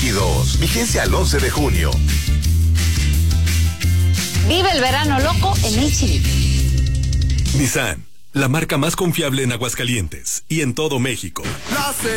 2022. Vigencia al 11 de junio. Vive el verano loco en H-E-B. Nissan, la marca más confiable en Aguascalientes y en todo México.